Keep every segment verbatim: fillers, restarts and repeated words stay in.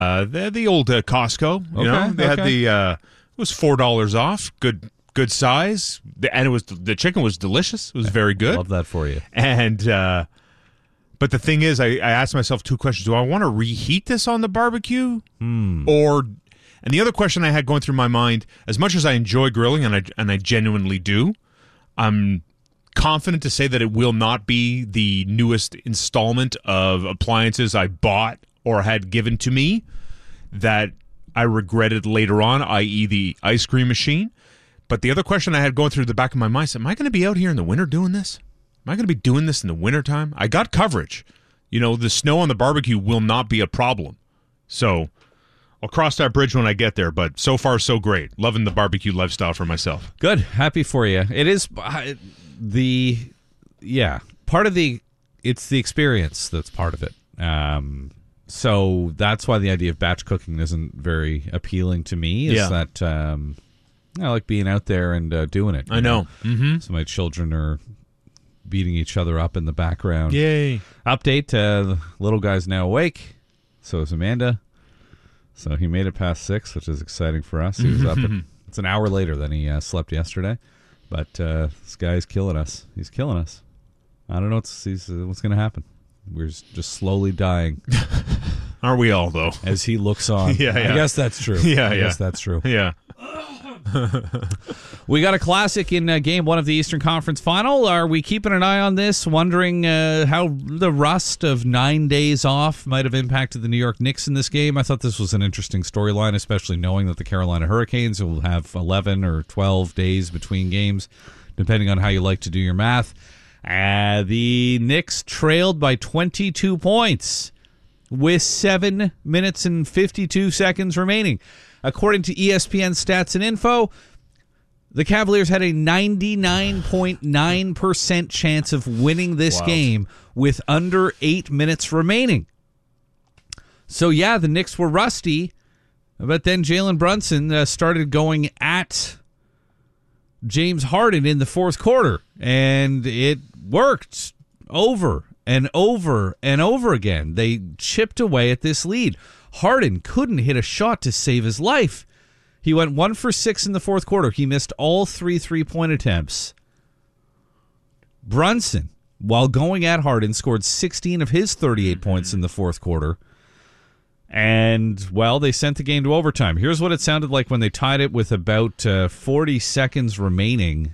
Uh, the, the old uh, Costco, you Okay, know, they okay. had the, uh, it was four dollars off, good good size, the, and it was the chicken was delicious, it was very good. Love that for you. And, uh, but the thing is, I, I asked myself two questions. Do I want to reheat this on the barbecue? Hmm. Or, and the other question I had going through my mind, as much as I enjoy grilling, and I, and I genuinely do, I'm confident to say that it will not be the newest installment of appliances I bought or had given to me that I regretted later on, that is the ice cream machine. But the other question I had going through the back of my mind is, am I going to be out here in the winter doing this? Am I going to be doing this in the wintertime? I got coverage. You know, the snow on the barbecue will not be a problem. So I'll cross that bridge when I get there, but so far so great. Loving the barbecue lifestyle for myself. Good. Happy for you. It is uh, the, yeah, part of the, it's the experience that's part of it. Um, so that's why the idea of batch cooking isn't very appealing to me, is Yeah. that um, I like being out there and uh, doing it. you I know. Mm-hmm. So my children are beating each other up in the background. Yay. Update, uh, the little guy's now awake. So is Amanda. So he made it past six, which is exciting for us. He was up. At, it's an hour later than he uh, slept yesterday. But uh, this guy's killing us. He's killing us. I don't know what's, he's, uh, what's going to happen. We're just slowly dying. Aren't we all, though? As he looks on. Yeah, yeah. I guess that's true. Yeah, I yeah. guess that's true. Yeah. We got a classic in uh, game one of the Eastern Conference Final. Are we keeping an eye on this, wondering uh, how the rust of nine days off might have impacted the New York Knicks in this game? I thought this was an interesting storyline, especially knowing that the Carolina Hurricanes will have eleven or twelve days between games, depending on how you like to do your math. Uh, the Knicks trailed by twenty-two points with seven minutes and fifty-two seconds remaining. According to E S P N Stats and Info, the Cavaliers had a ninety-nine point nine percent chance of winning this Wow. game with under eight minutes remaining. So, yeah, the Knicks were rusty, but then Jalen Brunson uh, started going at James Harden in the fourth quarter, and it worked over and over and over again. They chipped away at this lead. Harden couldn't hit a shot to save his life. He went one for six in the fourth quarter. He missed all three three-point attempts. Brunson, while going at Harden, scored sixteen of his thirty-eight points in the fourth quarter. And, well, they sent the game to overtime. Here's what it sounded like when they tied it with about uh, forty seconds remaining.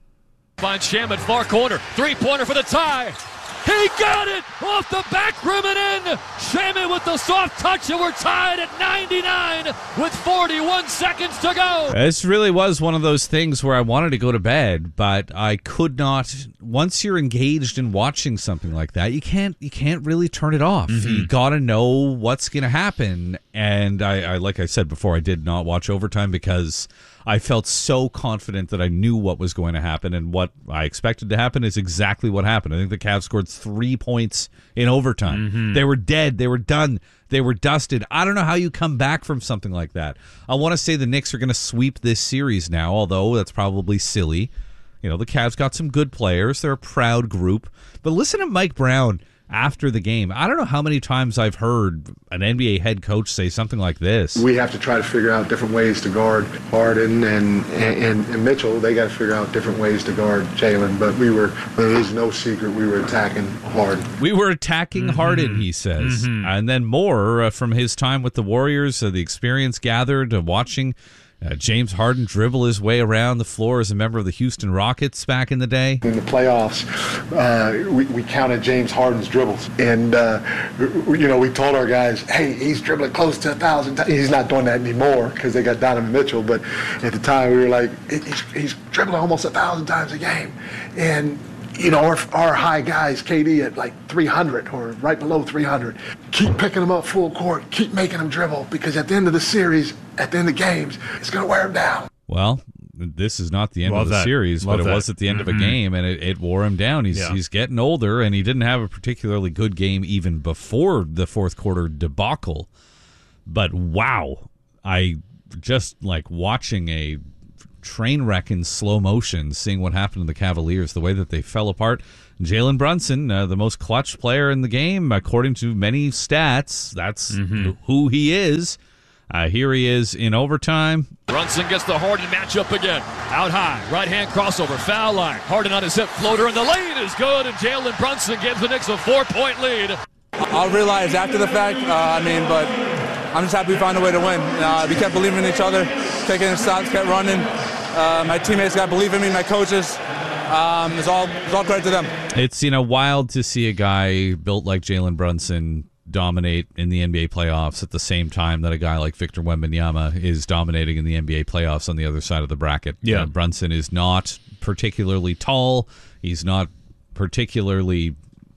Finds Shamet, far corner, three-pointer for the tie. He got it off the back rim and in. Shamet with the soft touch, and we're tied at ninety-nine with forty-one seconds to go. This really was one of those things where I wanted to go to bed, but I could not. Once you're engaged in watching something like that, you can't you can't really turn it off. Mm-hmm. You got to know what's going to happen. And I, I, like I said before, I did not watch overtime because I felt so confident that I knew what was going to happen, and what I expected to happen is exactly what happened. I think the Cavs scored three points in overtime. Mm-hmm. They were dead. They were done. They were dusted. I don't know how you come back from something like that. I want to say the Knicks are going to sweep this series now, although that's probably silly. You know, the Cavs got some good players. They're a proud group. But listen to Mike Brown after the game. I don't know how many times I've heard an N B A head coach say something like this. We have to try to figure out different ways to guard Harden and and, and Mitchell. They got to figure out different ways to guard Jalen. But we were, there is no secret, we were attacking Harden. We were attacking mm-hmm. Harden, he says. Mm-hmm. And then more uh, from his time with the Warriors, uh, the experience gathered, uh, watching Uh, James Harden dribble his way around the floor as a member of the Houston Rockets back in the day. In the playoffs, uh, we, we counted James Harden's dribbles. And, uh, you know, we told our guys, hey, he's dribbling close to a thousand times. He's not doing that anymore because they got Donovan Mitchell. But at the time, we were like, he's, he's dribbling almost a thousand times a game. And, you know, our, our high guys, K D at like three hundred or right below three hundred. Keep picking them up full court. Keep making them dribble, because at the end of the series, at the end of games, it's going to wear them down. Well, this is not the end Love of the that. series, Love but it that. was at the end Mm-hmm. of a game, and it, it wore him down. He's Yeah. he's getting older, and he didn't have a particularly good game even before the fourth quarter debacle. But wow, I just like watching a train wreck in slow motion, seeing what happened to the Cavaliers, the way that they fell apart. Jalen Brunson, uh, the most clutch player in the game, according to many stats. That's mm-hmm. who he is. Uh, here he is in overtime. Brunson gets the Harden matchup again. Out high, right-hand crossover, foul line. Harden on his hip floater, and the lane is good, and Jalen Brunson gives the Knicks a four-point lead. I'll realize after the fact, uh, I mean, but I'm just happy we found a way to win. Uh, we kept believing in each other, taking shots, kept running. Uh, my teammates got to believe in me, my coaches. Um, it's all it's all credit to them. It's, you know, wild to see a guy built like Jalen Brunson dominate in the N B A playoffs at the same time that a guy like Victor Wembanyama is dominating in the N B A playoffs on the other side of the bracket. Yeah. Uh, Brunson is not particularly tall. He's not particularly,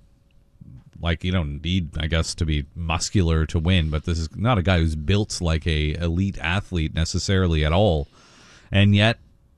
like, you don't need, I guess, to be muscular to win, but this is not a guy who's built like a elite athlete necessarily at all. And yet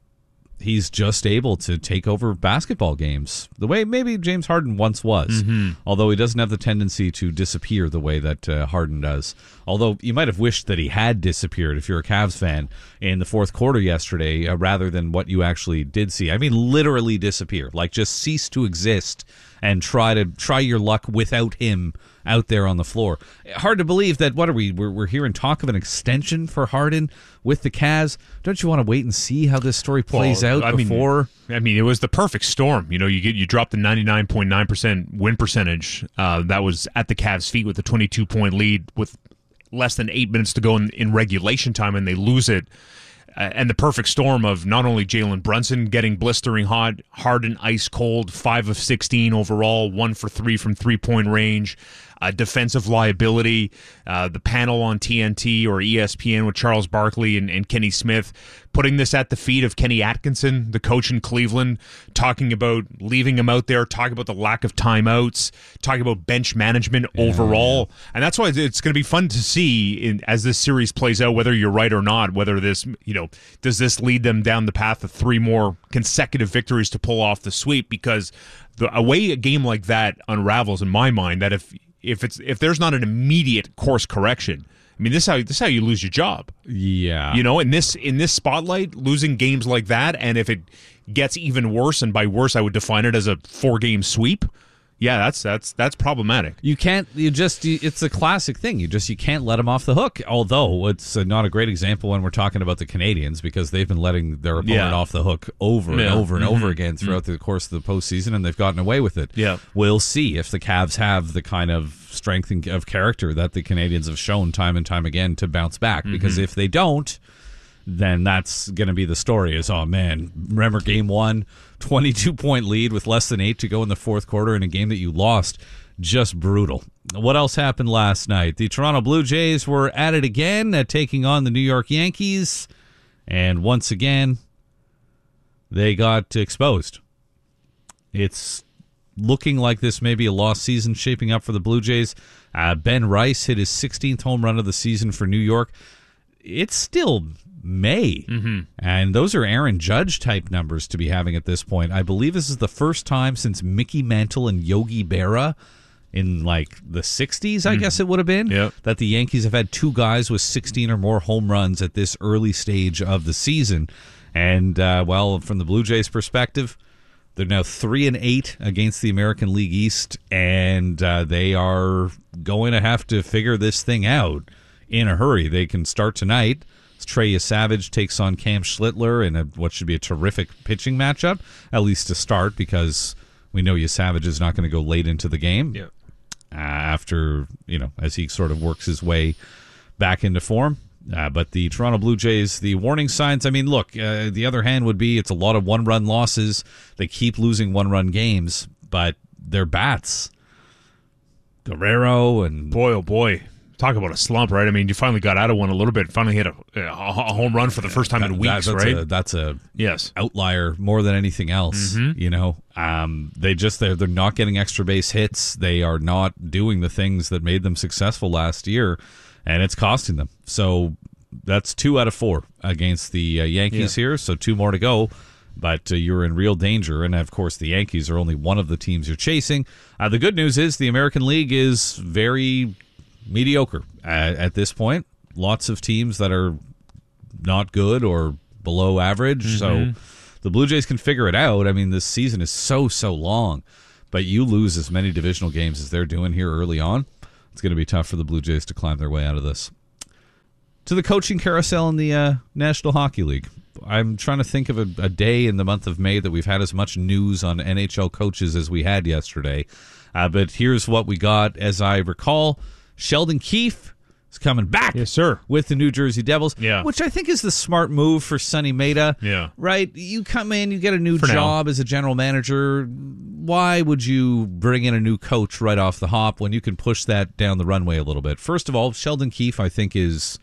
he's just able to take over basketball games the way maybe James Harden once was, mm-hmm. although he doesn't have the tendency to disappear the way that uh, Harden does. Although you might have wished that he had disappeared if you're a Cavs fan in the fourth quarter yesterday, uh, rather than what you actually did see. I mean, literally disappear, like just cease to exist and try to try your luck without him out there on the floor. Hard to believe that, what are we, we're, we're hearing talk of an extension for Harden with the Cavs. Don't you want to wait and see how this story plays well, out I before? Mean, I mean, it was the perfect storm. You know, you get you drop the ninety-nine point nine percent win percentage. Uh, that was at the Cavs' feet with a twenty-two point lead with less than eight minutes to go in, in regulation time, and they lose it. Uh, and the perfect storm of not only Jalen Brunson getting blistering hot, Harden ice cold, five of sixteen overall, one for three from three-point range, uh, defensive liability, uh, the panel on T N T or E S P N with Charles Barkley and, and Kenny Smith, putting this at the feet of Kenny Atkinson, the coach in Cleveland, talking about leaving him out there, talking about the lack of timeouts, talking about bench management yeah, overall. Yeah. And that's why it's going to be fun to see in, as this series plays out, whether you're right or not, whether this, you know, does this lead them down the path of three more consecutive victories to pull off the sweep? Because the way a game like that unravels, in my mind, that if if it's if there's not an immediate course correction, I mean, this is how this is how you lose your job. Yeah, you know, in this in this spotlight, losing games like that, and if it gets even worse, and by worse I would define it as a four game sweep. Yeah, that's that's that's problematic. You can't. You just. You, it's a classic thing. You just. You can't let them off the hook. Although it's uh, not a great example when we're talking about the Canadians, because they've been letting their opponent yeah. off the hook over yeah. and over and mm-hmm. over again throughout mm-hmm. the course of the postseason, and they've gotten away with it. Yeah, we'll see if the Cavs have the kind of strength of character that the Canadians have shown time and time again to bounce back. Mm-hmm. Because if they don't, then that's going to be the story is, oh, man, remember game one, twenty-two point lead with less than eight to go in the fourth quarter in a game that you lost. Just brutal. What else happened last night? The Toronto Blue Jays were at it again, uh, taking on the New York Yankees. And once again, they got exposed. It's looking like this may be a lost season shaping up for the Blue Jays. Uh, Ben Rice hit his sixteenth home run of the season for New York. It's still May. Mm-hmm. And those are Aaron Judge type numbers to be having at this point. I believe this is the first time since Mickey Mantle and Yogi Berra in like the sixties, I mm. guess it would have been, yep. that the Yankees have had two guys with sixteen or more home runs at this early stage of the season. And, uh, well, from the Blue Jays' perspective, they're now three and eight against the American League East, and uh, they are going to have to figure this thing out in a hurry. They can start tonight. Trey Savage takes on Cam Schlittler in a, what should be a terrific pitching matchup, at least to start, because we know Savage is not going to go late into the game. Yeah. Uh, after, you know, as he sort of works his way back into form. Uh, but the Toronto Blue Jays, the warning signs, I mean, look, uh, the other hand would be it's a lot of one-run losses. They keep losing one-run games, but their bats, Guerrero and... Boy, oh boy. Talk about a slump, right? I mean, you finally got out of one a little bit. Finally hit a, a home run for the first time that, in weeks, that, that's right? A, that's a yes outlier more than anything else. Mm-hmm. You know, um, they just they're they're not getting extra base hits. They are not doing the things that made them successful last year, and it's costing them. So that's two out of four against the uh, Yankees yeah. here. So two more to go. But uh, you're in real danger, and of course the Yankees are only one of the teams you're chasing. Uh, the good news is the American League is very mediocre at, at this point. Lots of teams that are not good or below average. Mm-hmm. So the Blue Jays can figure it out. I mean, this season is so, so long. But you lose as many divisional games as they're doing here early on, it's going to be tough for the Blue Jays to climb their way out of this. To the coaching carousel in the uh, National Hockey League. I'm trying to think of a, a day in the month of May that we've had as much news on N H L coaches as we had yesterday. Uh, but here's what we got. As I recall, Sheldon Keefe is coming back. Yes, sir. With the New Jersey Devils, yeah. which I think is the smart move for Sonny Maeda. Yeah. Right? You come in, you get a new for job now. as a general manager. Why would you bring in a new coach right off the hop when you can push that down the runway a little bit? First of all, Sheldon Keefe, I think, is...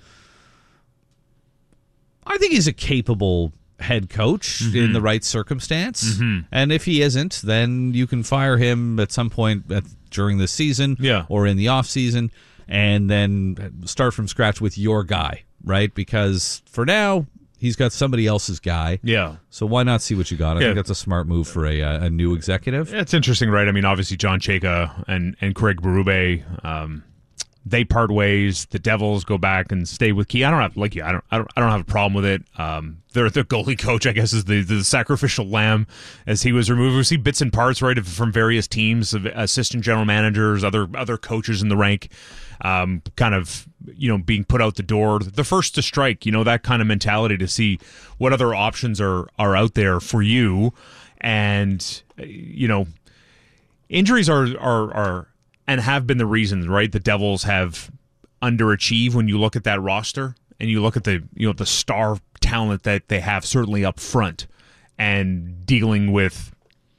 I think he's a capable head coach mm-hmm. in the right circumstance. Mm-hmm. And if he isn't, then you can fire him at some point at, during the season yeah. or in the off season and then start from scratch with your guy, right? Because for now, he's got somebody else's guy. Yeah. So why not see what you got? I yeah. think that's a smart move for a a new executive. It's interesting, right? I mean, obviously John Chayka and, and Craig Berube, um, they part ways. The Devils go back and stay with Key. I don't have like you. I don't. I don't. I don't have a problem with it. Um, their their goalie coach, I guess, is the, the sacrificial lamb as he was removed. We see bits and parts, right, from various teams, of assistant general managers, other other coaches in the rank, um, kind of you know being put out the door. The first to strike, you know, that kind of mentality to see what other options are are out there for you, and you know, injuries are are are. and have been the reasons, right? The Devils have underachieved when you look at that roster and you look at the you know the star talent that they have certainly up front and dealing with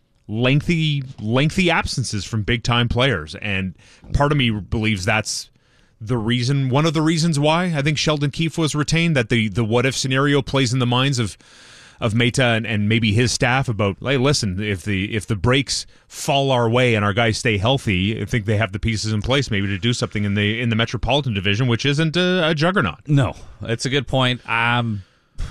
lengthy lengthy absences from big time players. And part of me believes that's the reason, one of the reasons why I think Sheldon Keefe was retained, that the the what if scenario plays in the minds of of Maeta and, and maybe his staff about, hey, listen, if the if the breaks fall our way and our guys stay healthy, I think they have the pieces in place maybe to do something in the in the Metropolitan Division, which isn't a, a juggernaut. No, that's a good point. Um,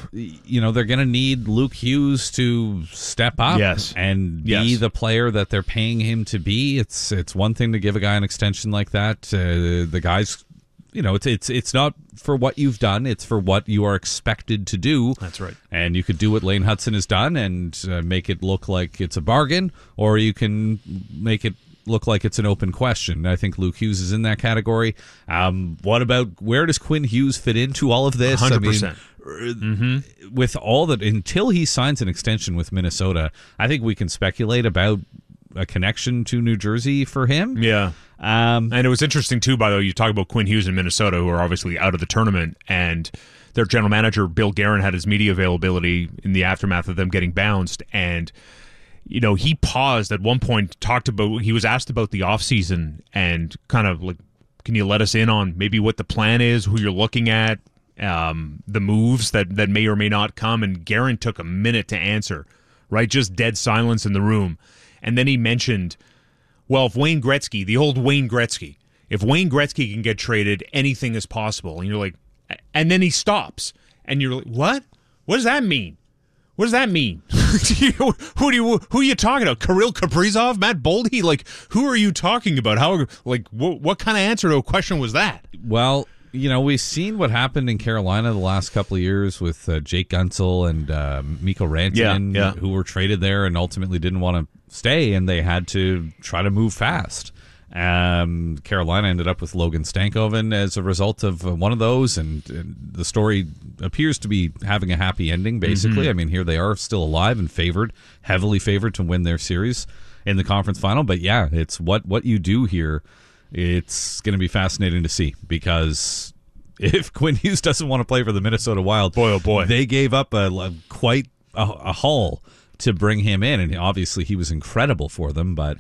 you know, they're going to need Luke Hughes to step up yes. and be yes. the player that they're paying him to be. It's it's one thing to give a guy an extension like that. Uh, the guy's, you know, it's it's it's not for what you've done. It's for what you are expected to do. That's right. And you could do what Lane Hudson has done and uh, make it look like it's a bargain, or you can make it look like it's an open question. I think Luke Hughes is in that category. Um, what about, where does Quinn Hughes fit into all of this? one hundred percent. I mean, mm-hmm. with all that, until he signs an extension with Minnesota, I think we can speculate about a connection to New Jersey for him. Yeah. Um, and it was interesting, too, by the way, you talk about Quinn Hughes in Minnesota, who are obviously out of the tournament, and their general manager, Bill Guerin, had his media availability in the aftermath of them getting bounced, and you know, he paused at one point, talked about, he was asked about the offseason and kind of like, can you let us in on maybe what the plan is, who you're looking at, um, the moves that, that may or may not come, and Guerin took a minute to answer, right? Just dead silence in the room. And then he mentioned, well, if Wayne Gretzky, the old Wayne Gretzky, if Wayne Gretzky can get traded, anything is possible. And you're like, and then he stops. And you're like, what? What does that mean? What does that mean? who do you who are you talking about? Kirill Kaprizov, Matt Boldy? Like, who are you talking about? How like what, what kind of answer to a question was that? Well, you know, we've seen what happened in Carolina the last couple of years with uh, Jake Gunsel and uh, Mikko Rantanen, yeah, yeah. who were traded there and ultimately didn't want to stay, and they had to try to move fast. Um, Carolina ended up with Logan Stankoven as a result of uh, one of those, and, and the story appears to be having a happy ending, basically. Mm-hmm. I mean, here they are still alive and favored, heavily favored to win their series in the conference final. But yeah, it's what, what you do here. It's going to be fascinating to see, because if Quinn Hughes doesn't want to play for the Minnesota Wild, boy, oh boy, they gave up a, a quite a, a haul to bring him in, and obviously he was incredible for them, but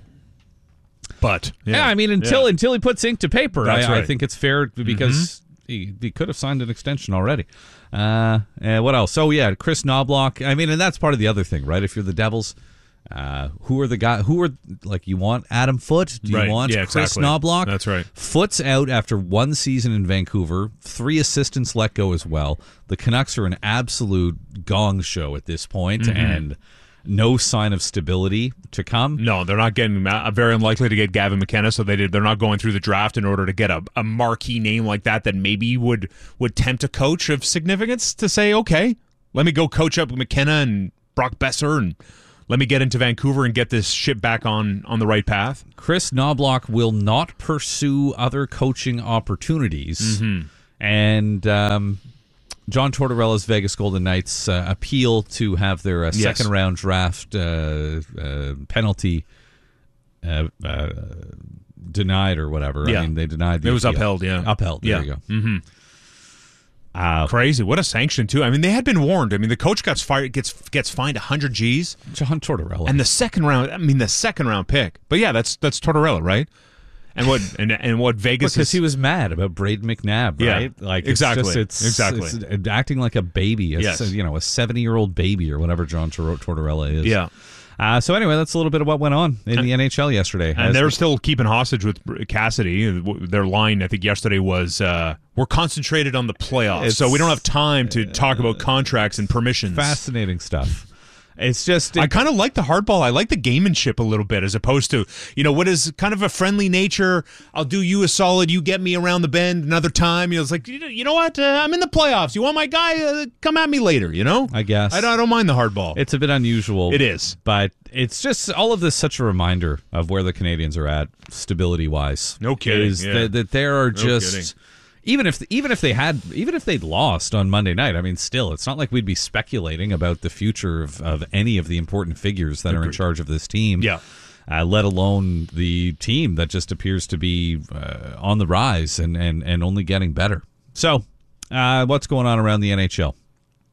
But yeah, yeah I mean, until yeah. until he puts ink to paper, I, right. I think it's fair, because mm-hmm. he, he could have signed an extension already. Uh, and what else? Oh yeah, Chris Knobloch. I mean, and that's part of the other thing, right? If you're the Devils, uh, who are the guy? Who are like you want Adam Foote? Do you right. want yeah, Chris exactly. Knobloch? That's right. Foote's out after one season in Vancouver. Three assistants let go as well. The Canucks are an absolute gong show at this point, mm-hmm. and no sign of stability to come. No, they're not getting, uh, very unlikely to get Gavin McKenna, so they did, they're not going through the draft in order to get a, a marquee name like that that maybe would would tempt a coach of significance to say, okay, Let me go coach up McKenna and Brock Besser, and let me get into Vancouver and get this ship back on, on the right path. Chris Knobloch will not pursue other coaching opportunities. Mm-hmm. And um, John Tortorella's Vegas Golden Knights uh, appeal to have their uh, Yes. second round draft uh, uh, penalty uh, uh, denied or whatever. Yeah. I mean, they denied the It was appeal. upheld, yeah. Upheld, there Yeah. you go. Mm-hmm. Uh, Crazy. What a sanction, too. I mean, they had been warned. I mean, the coach gets fired, gets gets fined one hundred G's. John Tortorella. And the second round, I mean, the second round pick. But yeah, that's that's Tortorella, right? And what and and what Vegas because is, he was mad about Braden McNabb, Yeah, right? Like it's exactly, just, it's, exactly. it's acting like a baby, a, Yes. you know, a seventy-year-old baby or whatever John Tor- Tortorella is. Yeah. Uh, so anyway, that's a little bit of what went on in the N H L yesterday. And As they're the- still keeping hostage with Cassidy. Their line, I think, yesterday was, uh, we're concentrated on the playoffs, It's- so we don't have time to talk about contracts and permissions. fascinating stuff. It's just I it, kind of like the hardball. I like the gamemanship a little bit, as opposed to, you know, what is kind of a friendly nature. I'll do you a solid. You get me around the bend another time. You know, it's like, you know, you know what? Uh, I'm in the playoffs. You want my guy? Uh, come at me later, you know? I guess. I don't, I don't mind the hardball. it's a bit unusual. It is. But it's just all of this such a reminder of where the Canadians are at stability wise. No kidding, Is yeah. that, that there are No just kidding. even if even if they had even if they'd lost on Monday night, I mean, still, it's not like we'd be speculating about the future of, of any of the important figures that are in charge of this team. Yeah. Uh, let alone the team that just appears to be uh, on the rise and, and, and only getting better. So, uh, what's going on around the N H L?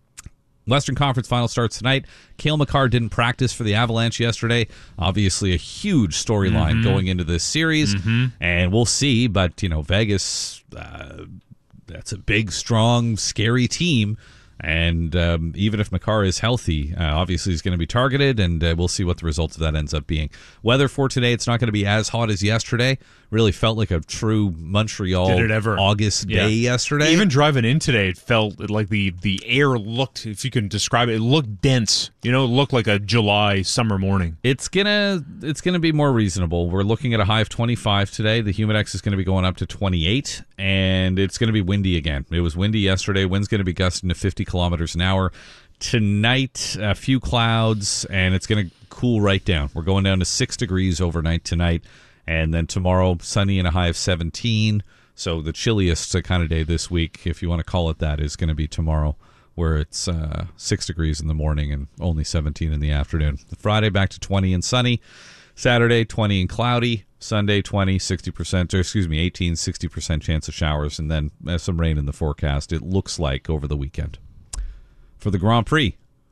Western Conference Final starts tonight. Cale Makar didn't practice for the Avalanche yesterday. Obviously, a huge storyline Mm-hmm. going into this series, and we'll see. But you know, Vegas, uh, that's a big, strong, scary team. And um, even if Makar is healthy, uh, obviously he's going to be targeted, and uh, we'll see what the results of that ends up being. Weather for today, it's not going to be as hot as yesterday. Really felt like a true Montreal Did it ever. August Yeah. day yesterday. Even driving in today, it felt like the, the air looked, if you can describe it, it looked dense. You know, it looked like a July summer morning. It's gonna it's gonna be more reasonable. We're looking at a high of twenty-five today. The Humidex is gonna be going up to twenty-eight, and it's gonna be windy again. It was windy yesterday. Wind's gonna be gusting to fifty kilometers an hour. Tonight, a few clouds, and it's gonna cool right down. We're going down to six degrees overnight tonight, and then tomorrow, sunny and a high of seventeen. So the chilliest kind of day this week, if you want to call it that, is going to be tomorrow, where it's uh, six degrees in the morning and only seventeen in the afternoon. Friday, back to twenty and sunny. Saturday, twenty and cloudy. Sunday, twenty, sixty percent, or excuse me, eighteen, sixty percent chance of showers, and then uh, some rain in the forecast, it looks like, over the weekend. For the Grand Prix,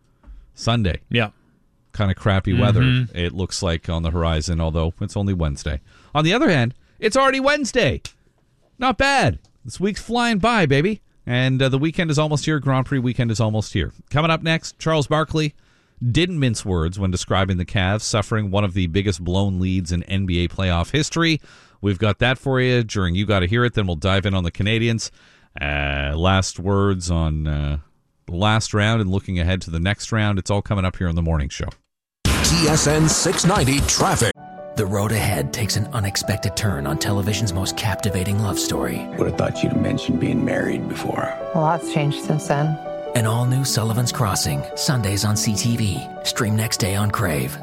Sunday, Yeah. kind of crappy weather, it looks like on the horizon, although it's only Wednesday. On the other hand, it's already Wednesday. Not bad. This week's flying by, baby. And uh, the weekend is almost here. Grand Prix weekend is almost here. Coming up next, Charles Barkley didn't mince words when describing the Cavs suffering one of the biggest blown leads in N B A playoff history. We've got that for you during You Gotta Hear It. Then we'll dive in on the Canadians. Uh, last words on uh, the last round and looking ahead to the next round. It's all coming up here on the morning show. T S N six ninety traffic. The road ahead takes an unexpected turn on television's most captivating love story. Would have thought you'd have mentioned being married before. A lot's changed since then. An all-new Sullivan's Crossing, Sundays on C T V. Stream next day on Crave.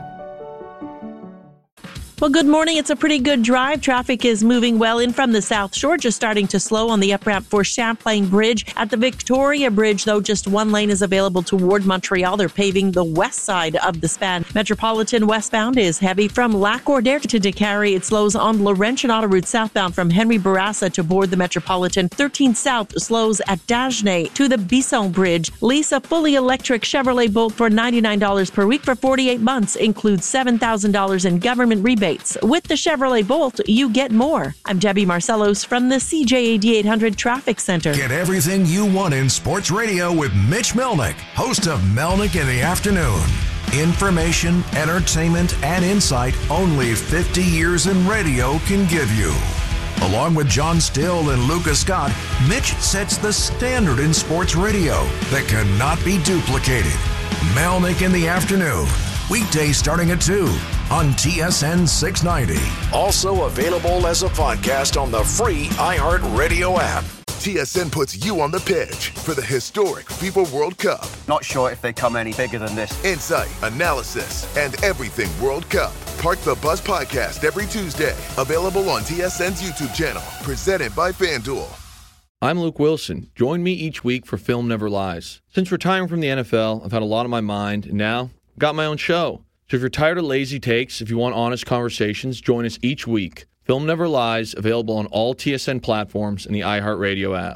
Well, good morning. It's a pretty good drive. Traffic is moving well in from the South Shore, just starting to slow on the up-ramp for Champlain Bridge. At the Victoria Bridge, though, just one lane is available toward Montreal. They're paving the west side of the span. Metropolitan westbound is heavy from Lac-Cordaire to DeCarry. It slows on Laurentian Autoroute southbound from Henry Bourassa to board the Metropolitan. thirteen South slows at Dagenais to the Bisson Bridge. Lease a fully electric Chevrolet Bolt for ninety-nine dollars per week for forty-eight months. Includes seven thousand dollars in government rebates. With the Chevrolet Bolt, you get more. I'm Debbie Marcellos from the C J A D eight hundred Traffic Center. Get everything you want in sports radio with Mitch Melnick, host of Melnick in the Afternoon. Information, entertainment, and insight only fifty years in radio can give you. Along with John Still and Lucas Scott, Mitch sets the standard in sports radio that cannot be duplicated. Melnick in the Afternoon. Weekdays starting at two on T S N six ninety. Also available as a podcast on the free iHeartRadio app. T S N puts you on the pitch for the historic FIFA World Cup. Not sure if they come any bigger than this. Insight, analysis, and everything World Cup. Park the Bus Podcast every Tuesday. Available on T S N's YouTube channel. Presented by FanDuel. I'm Luke Wilson. Join me each week for Film Never Lies. Since retiring from the N F L, I've had a lot on my mind, and now I've got my own show. So if you're tired of lazy takes, if you want honest conversations, join us each week. Film Never Lies, available on all T S N platforms and the iHeartRadio app.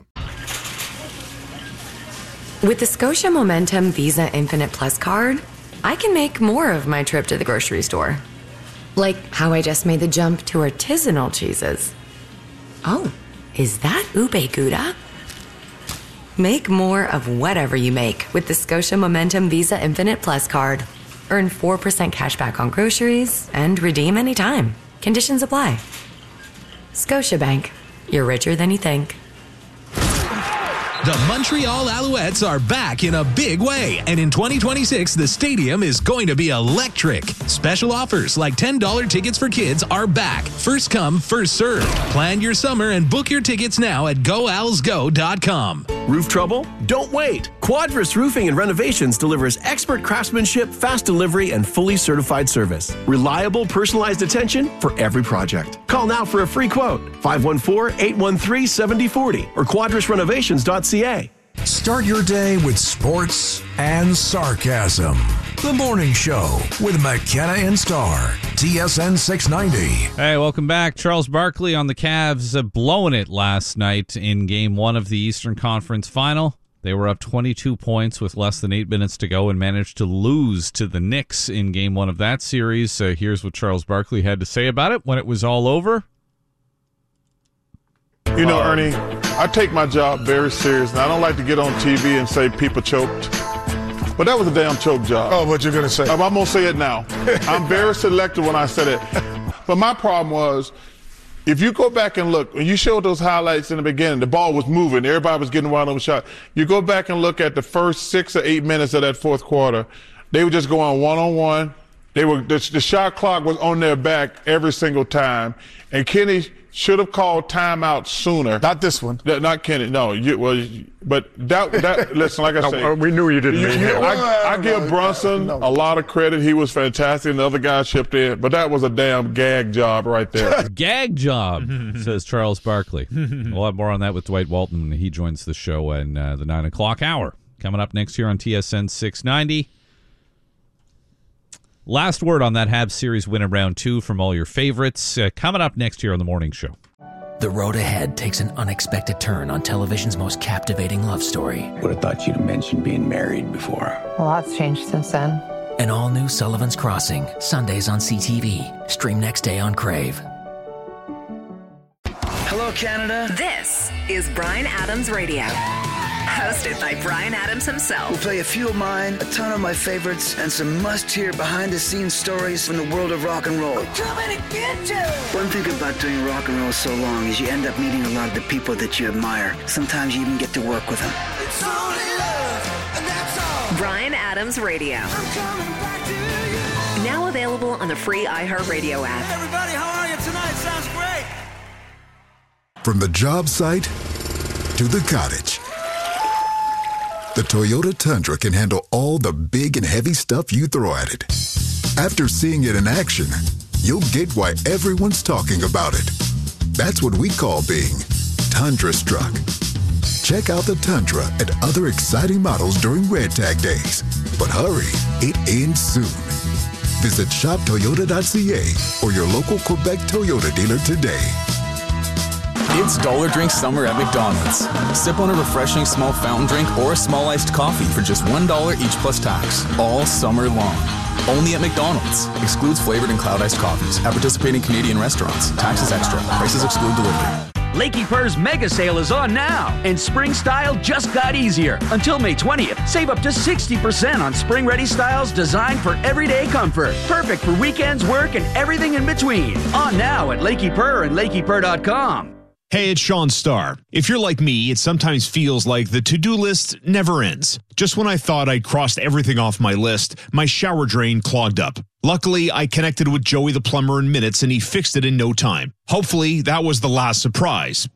With the Scotia Momentum Visa Infinite Plus card, I can make more of my trip to the grocery store. Like how I just made the jump to artisanal cheeses. Oh, is that ube gouda? Make more of whatever you make with the Scotia Momentum Visa Infinite Plus card. Earn four percent cash back on groceries and redeem anytime. Conditions apply. Scotiabank. You're richer than you think. The Montreal Alouettes are back in a big way, and in twenty twenty-six, the stadium is going to be electric. Special offers like ten dollars tickets for kids are back. First come, first served. Plan your summer and book your tickets now at go owls go dot com. Roof trouble? Don't wait. Quadris Roofing and Renovations delivers expert craftsmanship, fast delivery, and fully certified service. Reliable, personalized attention for every project. Call now for a free quote. five one four, eight one three, seven zero four zero or quadris renovations dot c a. Start your day with sports and sarcasm. The Morning Show with McKenna and Starr. T S N six ninety. Hey, welcome back. Charles Barkley on the Cavs uh, blowing it last night in game one of the Eastern Conference Final. They were up twenty-two points with less than eight minutes to go and managed to lose to the Knicks in game one of that series. Uh, here's what Charles Barkley had to say about it when it was all over. You know, Ernie, I take my job very serious, and I don't like to get on T V and say people choked. But that was a damn choke job. Oh, what you're going to say? I'm, I'm going to say it now. I'm very selective when I said it. But my problem was, if you go back and look, when you showed those highlights in the beginning, the ball was moving. Everybody was getting wide open shot. You go back and look at the first six or eight minutes of that fourth quarter, they were just going one-on-one. They were the, the shot clock was on their back every single time. And Kenny should have called timeout sooner. Not this one. Th- not Kenny. No. You, well, but that, that listen, like I no, say. We knew you didn't you, mean you, him. I, I give Brunson no. a lot of credit. He was fantastic, and the other guy chipped in. But that was a damn gag job right there. Gag job, says Charles Barkley. We'll have more on that with Dwight Walton when he joins the show in uh, the nine o'clock hour. Coming up next year on T S N six ninety. Last word on that Habs series win in round two from all your favorites. Uh, coming up next year on The Morning Show. The road ahead takes an unexpected turn on television's most captivating love story. Would have thought you'd have mentioned being married before. A lot's changed since then. An all-new Sullivan's Crossing, Sundays on C T V. Stream next day on Crave. Hello, Canada. This is Bryan Adams Radio. Hosted by Bryan Adams himself. We'll play a few of mine, a ton of my favorites, and some must-hear behind-the-scenes stories from the world of rock and roll. We're coming to get you! One thing about doing rock and roll so long is you end up meeting a lot of the people that you admire. Sometimes you even get to work with them. It's only love, and that's all. Bryan Adams Radio. I'm coming back to you. Now available on the free iHeartRadio app. Hey everybody, how are you tonight? Sounds great. From the job site to the cottage, the Toyota Tundra can handle all the big and heavy stuff you throw at it. After seeing it in action, you'll get why everyone's talking about it. That's what we call being Tundra-struck. Check out the Tundra and other exciting models during Red Tag Days. But hurry, it ends soon. Visit shop toyota dot c a or your local Quebec Toyota dealer today. It's Dollar Drink Summer at McDonald's. Sip on a refreshing small fountain drink or a small iced coffee for just one dollar each plus tax, all summer long. Only at McDonald's. Excludes flavored and cloud iced coffees at participating Canadian restaurants. Taxes extra. Prices exclude delivery. Lakey Purr's mega sale is on now, and spring style just got easier. Until May twentieth, save up to sixty percent on spring-ready styles designed for everyday comfort. Perfect for weekends, work, and everything in between. On now at Lakey Purr and lakey purr dot com. Hey, it's Sean Starr. If you're like me, it sometimes feels like the to-do list never ends. Just when I thought I'd crossed everything off my list, my shower drain clogged up. Luckily, I connected with Joey the plumber in minutes and he fixed it in no time. Hopefully, that was the last surprise.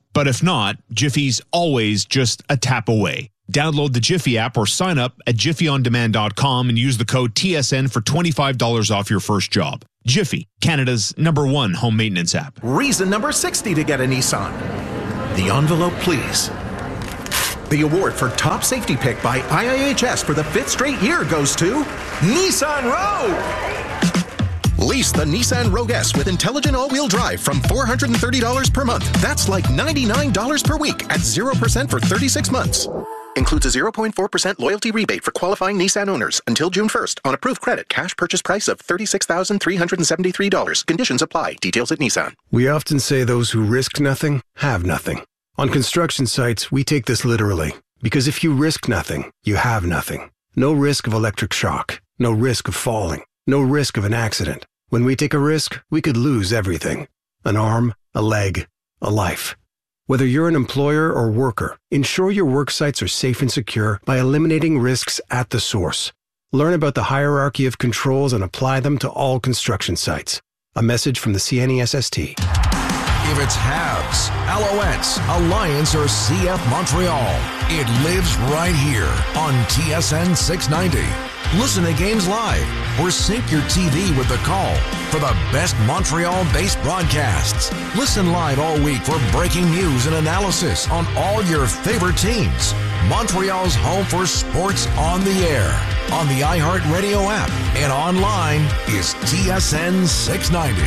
But if not, Jiffy's always just a tap away. Download the Jiffy app or sign up at jiffy on demand dot com and use the code T S N for twenty-five dollars off your first job. Jiffy, Canada's number one home maintenance app. Reason number sixty to get a Nissan. The envelope, please. The award for top safety pick by I I H S for the fifth straight year goes to Nissan Rogue. Lease the Nissan Rogue S with intelligent all-wheel drive from four hundred thirty dollars per month. That's like ninety-nine dollars per week at zero percent for thirty-six months. Includes a zero point four percent loyalty rebate for qualifying Nissan owners until June first on approved credit. Cash purchase price of thirty-six thousand three hundred seventy-three dollars. Conditions apply. Details at Nissan. We often say those who risk nothing have nothing. On construction sites, we take this literally. Because if you risk nothing, you have nothing. No risk of electric shock. No risk of falling. No risk of an accident. When we take a risk, we could lose everything. An arm, a leg, a life. Whether you're an employer or worker, ensure your work sites are safe and secure by eliminating risks at the source. Learn about the hierarchy of controls and apply them to all construction sites. A message from the C N E S S T. If it's Habs, Alouettes, Alliance, or C F Montreal, it lives right here on T S N six ninety. Listen to games live or sync your T V with the call for the best Montreal-based broadcasts. Listen live all week for breaking news and analysis on all your favorite teams. Montreal's home for sports on the air, on the iHeartRadio app, and online is T S N six ninety.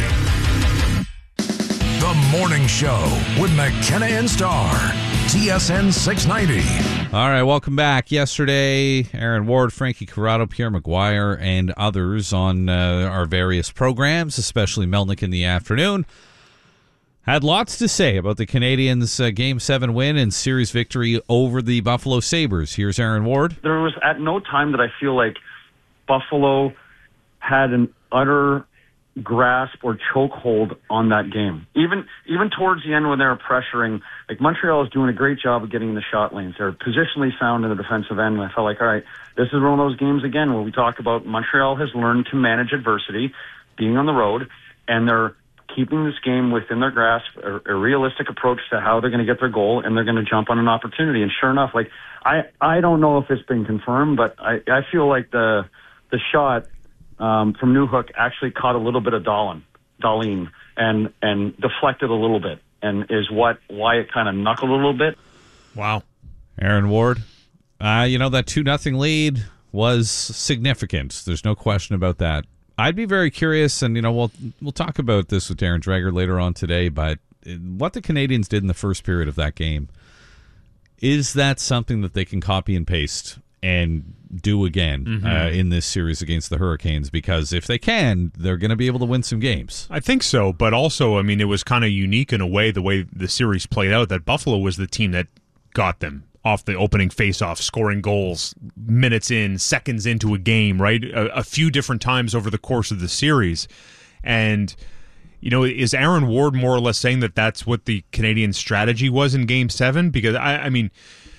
The Morning Show with McKenna and Starr. T S N six ninety. All right, welcome back. Yesterday, Aaron Ward, Frankie Corrado, Pierre McGuire, and others on uh, our various programs, especially Melnick in the afternoon, had lots to say about the Canadiens' uh, Game seven win and series victory over the Buffalo Sabres. Here's Aaron Ward. There was at no time that I feel like Buffalo had an utter grasp or chokehold on that game. Even even towards the end when they were pressuring, like Montreal is doing a great job of getting in the shot lanes. They're positionally sound in the defensive end. And I felt like, all right, this is one of those games again where we talk about Montreal has learned to manage adversity, being on the road, and they're keeping this game within their grasp, a, a realistic approach to how they're going to get their goal, and they're going to jump on an opportunity. And sure enough, like I, I don't know if it's been confirmed, but I, I feel like the the shot Um, from Newhook actually caught a little bit of Dahlin, Dahlin and and deflected a little bit, and is what why it kind of knuckled a little bit. Wow, Aaron Ward, uh, you know that two nothing lead was significant. There's no question about that. I'd be very curious, and you know we'll we'll talk about this with Darren Dreger later on today. But what the Canadiens did in the first period of that game, is that something that they can copy and paste and do again Mm-hmm. uh, in this series against the Hurricanes? Because if they can, they're going to be able to win some games. I think so, but also, I mean, it was kind of unique in a way, the way the series played out, that Buffalo was the team that got them off the opening faceoff, scoring goals minutes in, seconds into a game, right? A, a few different times over the course of the series. And, you know, is Aaron Ward more or less saying that that's what the Canadian strategy was in Game seven? Because, I, I mean,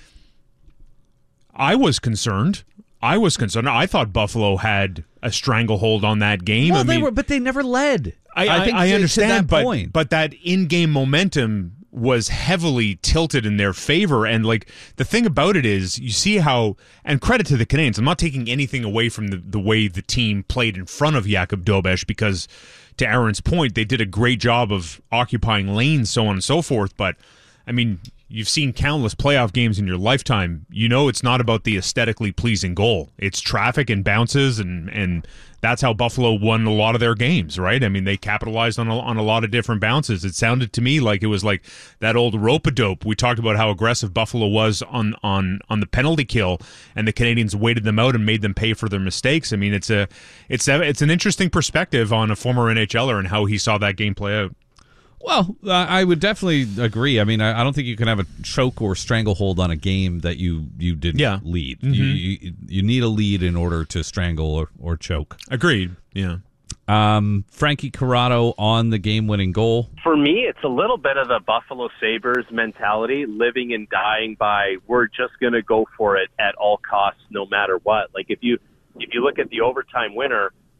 I was concerned. I was concerned. I thought Buffalo had a stranglehold on that game. Well, I they mean, were, but they never led. I, I, I, think I to- to understand, that but point. but that in-game momentum was heavily tilted in their favor. And like the thing about it is, you see how, and credit to the Canadiens, I'm not taking anything away from the, the way the team played in front of Jakub Dobeš, because to Aaron's point, they did a great job of occupying lanes, so on and so forth. But I mean, you've seen countless playoff games in your lifetime. You know it's not about the aesthetically pleasing goal. It's traffic and bounces, and and that's how Buffalo won a lot of their games, right? I mean, they capitalized on a, on a lot of different bounces. It sounded to me like it was like that old rope-a-dope. We talked about how aggressive Buffalo was on, on, on the penalty kill, and the Canadiens waited them out and made them pay for their mistakes. I mean, it's a it's a, it's an interesting perspective on a former N H L er and how he saw that game play out. Well, uh, I would definitely agree. I mean, I, I don't think you can have a choke or stranglehold on a game that you, you didn't Yeah. lead. Mm-hmm. You, you you need a lead in order to strangle or, or choke. Agreed. Yeah. Um, Frankie Corrado on the game-winning goal. For me, it's a little bit of the Buffalo Sabres mentality, living and dying by we're just going to go for it at all costs, no matter what. Like if you if you look at the overtime winner,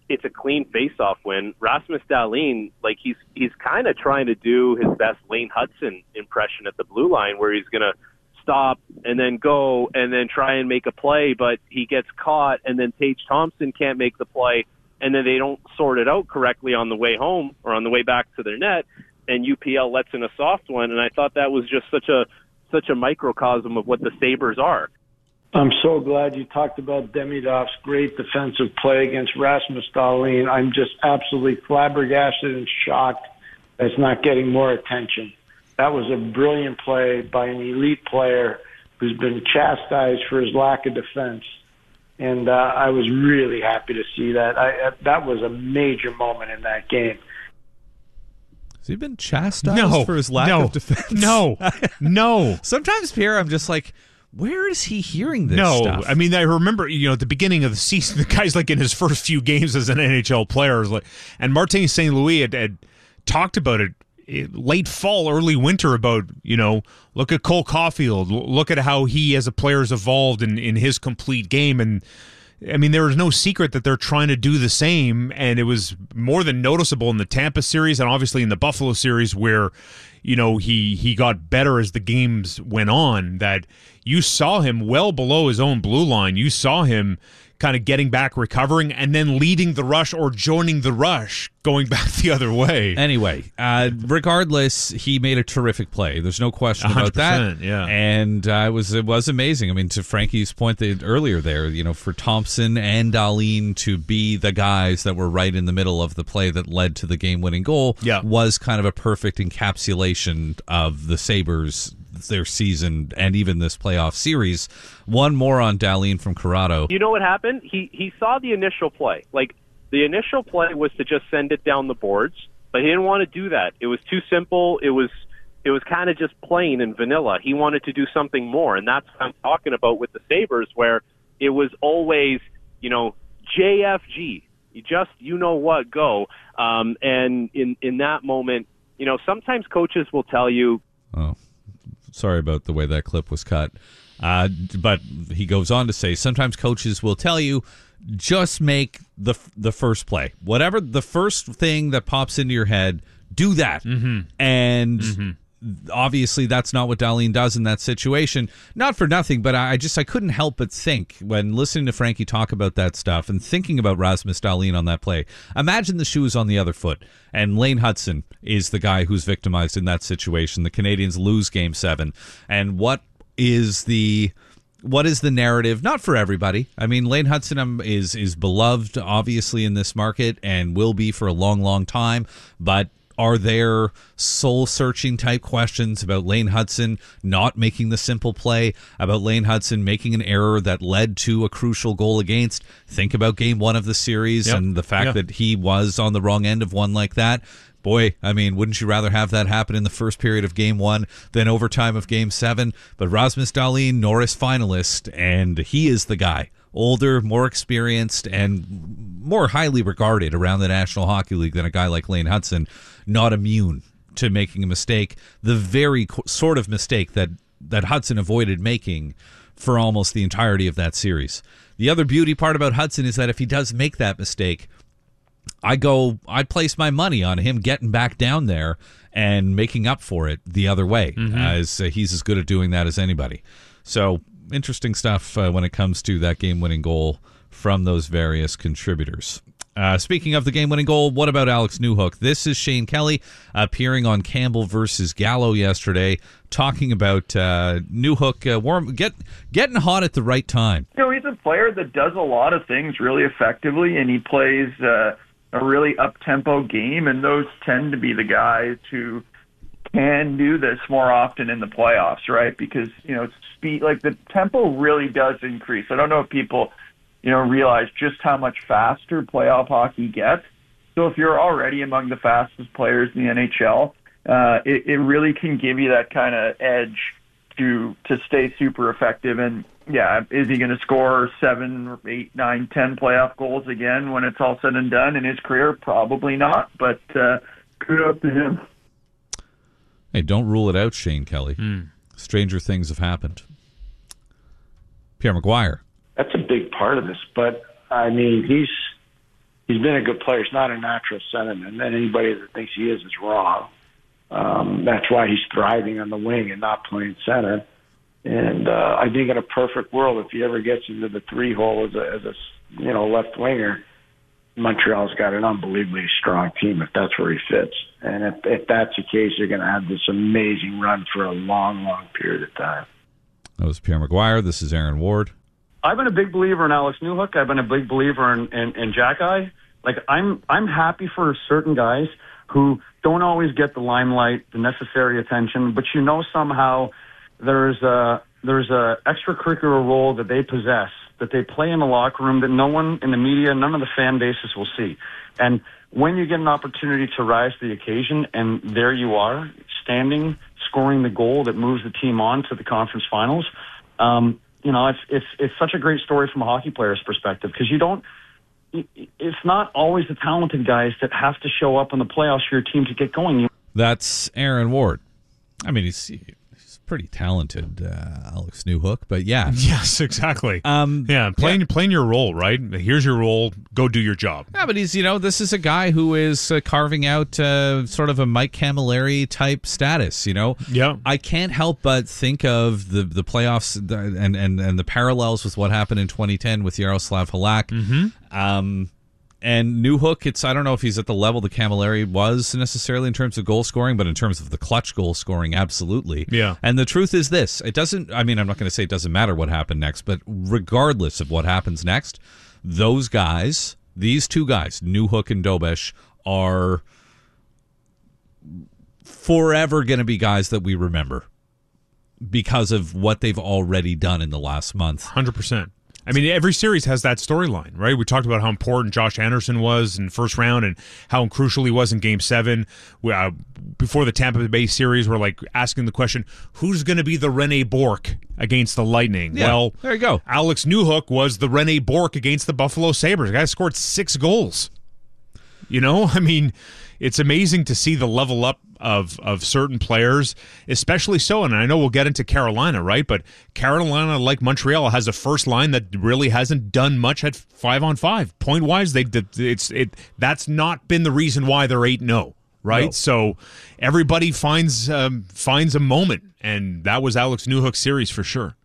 it's a clean face-off win. Rasmus Dahlin, like he's he's kind of trying to do his best Lane Hudson impression at the blue line, where he's going to stop and then go and then try and make a play, but he gets caught, and then Tage Thompson can't make the play, and then they don't sort it out correctly on the way home or on the way back to their net, and U P L lets in a soft one. And I thought that was just such a such a microcosm of what the Sabres are. I'm so glad you talked about Demidov's great defensive play against Rasmus Dahlin. I'm just absolutely flabbergasted and shocked that it's not getting more attention. That was a brilliant play by an elite player who's been chastised for his lack of defense. And uh, I was really happy to see that. I, uh, that was a major moment in that game. Has he been chastised no, for his lack no, of defense? No, no. Sometimes, Pierre, I'm just like, where is he hearing this no, stuff? I mean, I remember, you know, at the beginning of the season, the guy's like in his first few games as an N H L player, like, and Martin Saint Louis had, had talked about it, it late fall, early winter about, you know, look at Cole Caulfield, look at how he as a player has evolved in, in his complete game. And I mean, there is no secret that they're trying to do the same, and it was more than noticeable in the Tampa series and obviously in the Buffalo series where, you know, he he got better as the games went on, that you saw him well below his own blue line. You saw him kind of getting back, recovering, and then leading the rush or joining the rush, going back the other way. Anyway, uh, regardless, he made a terrific play. There's no question about that. Yeah, and uh, it was it was amazing. I mean, to Frankie's point that earlier there, you know, for Thompson and Dahlin to be the guys that were right in the middle of the play that led to the game-winning goal, yeah. was kind of a perfect encapsulation of the Sabres, their season, and even this playoff series. One more on Dahlin from Corrado. You know what happened? He he saw the initial play. Like, the initial play was to just send it down the boards, but he didn't want to do that. It was too simple. It was it was kind of just plain and vanilla. He wanted to do something more, and that's what I'm talking about with the Sabres, where it was always, you know, J F G. You just, you know what, go. Um, and in, in that moment, you know, sometimes coaches will tell you, oh, sorry about the way that clip was cut. Uh, but he goes on to say, sometimes coaches will tell you, just make the the first play. Whatever the first thing that pops into your head, do that. Mm-hmm. And mm-hmm. obviously that's not what Dahlin does in that situation. Not for nothing, but I just I couldn't help but think when listening to Frankie talk about that stuff and thinking about Rasmus Dahlin on that play. Imagine the shoe is on the other foot, and Lane Hudson is the guy who's victimized in that situation. The Canadians lose Game Seven, and what is the what is the narrative? Not for everybody. I mean, Lane Hudson um, is is beloved, obviously, in this market and will be for a long, long time. But are there soul-searching type questions about Lane Hudson not making the simple play, about Lane Hudson making an error that led to a crucial goal against? Think about game one of the series yep. and the fact yep. that he was on the wrong end of one like that. Boy, I mean, wouldn't you rather have that happen in the first period of game one than overtime of game seven? But Rasmus Dahlin, Norris finalist, and he is the guy. Older, more experienced, and more highly regarded around the National Hockey League than a guy like Lane Hudson. Not immune to making a mistake. The very co- sort of mistake that, that Hudson avoided making for almost the entirety of that series. The other beauty part about Hudson is that if he does make that mistake, I go, I'd place my money on him getting back down there and making up for it the other way, mm-hmm. as uh, he's as good at doing that as anybody. So interesting stuff uh, when it comes to that game-winning goal from those various contributors. Uh, speaking of the game-winning goal, what about Alex Newhook? This is Shane Kelly appearing on Campbell versus Gallo yesterday, talking about uh, Newhook uh, warm, get, getting hot at the right time. You know, he's a player that does a lot of things really effectively, and he plays uh, a really up-tempo game, and those tend to be the guys who can do this more often in the playoffs, right? Because, you know, speed, like the tempo really does increase. I don't know if people, you know, realize just how much faster playoff hockey gets. So if you're already among the fastest players in the N H L, uh, it, it really can give you that kind of edge to to stay super effective. And yeah, is he going to score seven, eight, nine, ten playoff goals again when it's all said and done in his career? Probably not, but uh, kudos to him. Hey, don't rule it out, Shane Kelly. Mm. Stranger things have happened. Pierre McGuire. That's a big part of this, but I mean, he's he's been a good player. He's not a natural centerman, and anybody that thinks he is is wrong. Um, that's why he's thriving on the wing and not playing center. And uh, I think in a perfect world, if he ever gets into the three hole as a, as a you know left winger, Montreal's got an unbelievably strong team if that's where he fits. And if, if that's the case, you're going to have this amazing run for a long, long period of time. That was Pierre McGuire. This is Aaron Ward. I've been a big believer in Alex Newhook. I've been a big believer in, in, in Jack Eye. Like, I'm I'm happy for certain guys who don't always get the limelight, the necessary attention, but you know somehow there's a, there's a extracurricular role that they possess, that they play in the locker room that no one in the media, none of the fan bases will see. And when you get an opportunity to rise to the occasion, and there you are, standing, scoring the goal that moves the team on to the conference finals, um, you know, it's it's it's such a great story from a hockey player's perspective, because you don't, it's not always the talented guys that have to show up in the playoffs for your team to get going. That's Aaron Ward. I mean, he's he's pretty talented, uh, Alex Newhook, but yeah. Yes, exactly. Um, yeah, playing yeah. playing your role, right? Here's your role. Go do your job. Yeah, but he's, you know, this is a guy who is uh, carving out uh, sort of a Mike Camilleri type status, you know? Yeah. I can't help but think of the, the playoffs and, and, and the parallels with what happened in twenty ten with Yaroslav Halak. Mm-hmm. Um, and Newhook, it's I don't know if he's at the level that Camilleri was necessarily in terms of goal scoring, but in terms of the clutch goal scoring, absolutely. Yeah. And the truth is this: it doesn't. I mean, I'm not going to say it doesn't matter what happened next, but regardless of what happens next, those guys, these two guys, Newhook and Dobish, are forever going to be guys that we remember because of what they've already done in the last month. one hundred percent. I mean, every series has that storyline, right? We talked about how important Josh Anderson was in the first round and how crucial he was in Game seven. We, uh, before the Tampa Bay series, we're like asking the question, who's going to be the Rene Bourque against the Lightning? Yeah, well, there you go. Alex Newhook was the Rene Bourque against the Buffalo Sabres. The guy scored six goals. You know, I mean, it's amazing to see the level up of of certain players, especially so, and I know we'll get into Carolina, right? But Carolina, like Montreal, has a first line that really hasn't done much at five on five. Point wise, they it's it that's not been the reason why they're eight and oh, right? No. So everybody finds um, finds a moment, and that was Alex Newhook's series for sure.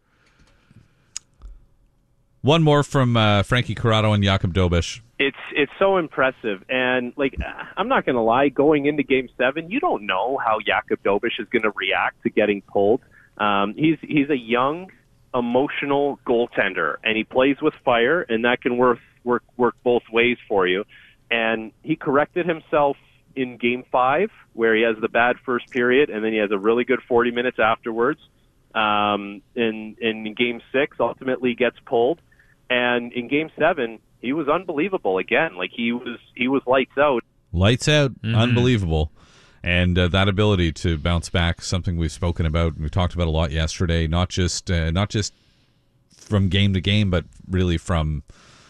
One more from uh, Frankie Corrado and Jakub Dobish. It's it's so impressive, and like I'm not going to lie, going into Game Seven, you don't know how Jakub Dobish is going to react to getting pulled. Um, he's he's a young, emotional goaltender, and he plays with fire, and that can work work work both ways for you. And he corrected himself in Game Five, where he has the bad first period, and then he has a really good forty minutes afterwards. Um, in in Game Six, ultimately gets pulled, and in Game Seven, he was unbelievable again. Like he was, he was lights out. Lights out, Mm-hmm. unbelievable, and uh, that ability to bounce back, something we've spoken about, we talked about a lot yesterday. Not just, uh, not just from game to game, but really from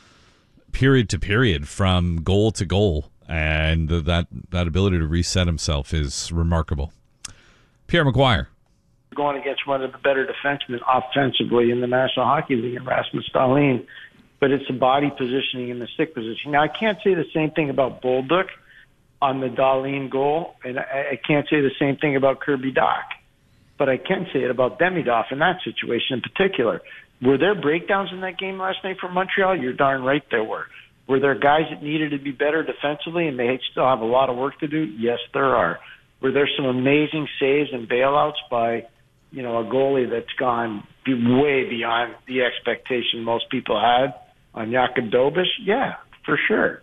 period to period, from goal to goal, and that that ability to reset himself is remarkable. Pierre McGuire. Going against one of the better defensemen offensively in the National Hockey League, in Rasmus Dahlin. But it's the body positioning and the stick positioning. Now, I can't say the same thing about Bolduc on the Dahlin goal, and I, I can't say the same thing about Kirby Dach. But I can say it about Demidov in that situation in particular. Were there breakdowns in that game last night for Montreal? You're darn right there were. Were there guys that needed to be better defensively and they still have a lot of work to do? Yes, there are. Were there some amazing saves and bailouts by, you know, a goalie that's gone way beyond the expectation most people had on Jakub Dobish? Yeah, for sure.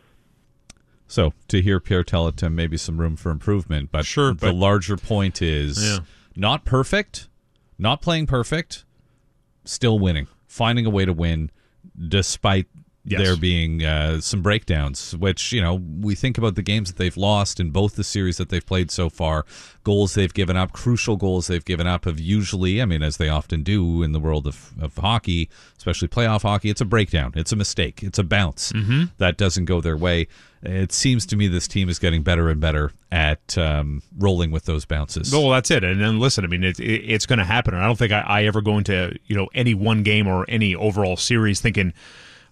So to hear Pierre tell it, uh, maybe some room for improvement, but sure, the but, larger point is yeah. not perfect, not playing perfect, still winning, finding a way to win despite yes. there being uh, some breakdowns, which, you know, we think about the games that they've lost in both the series that they've played so far, goals they've given up, crucial goals they've given up have usually, I mean, as they often do in the world of, of hockey, especially playoff hockey, it's a breakdown, it's a mistake, it's a bounce mm-hmm. that doesn't go their way. It seems to me this team is getting better and better at um, rolling with those bounces. Well, that's it. And then listen, I mean, it, it, it's going to happen. And I don't think I, I ever go into, you know, any one game or any overall series thinking,